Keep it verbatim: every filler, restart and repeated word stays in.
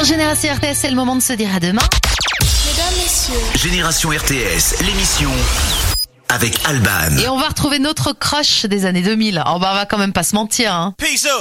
Sur Génération R T S, c'est le moment de se dire à demain. Mesdames, messieurs. Génération R T S, l'émission avec Alban. Et on va retrouver notre crush des années deux mille. Oh bah on va quand même pas se mentir, hein. Peace out.